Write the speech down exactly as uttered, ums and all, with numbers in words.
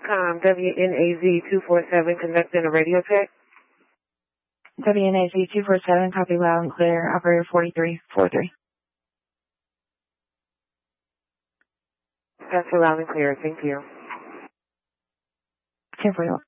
com, W N A Z two four seven, conducting a radio check. W N A Z two four seven, copy loud and clear, operator forty-three forty-three. That's loud and clear, thank you. ten forty-one.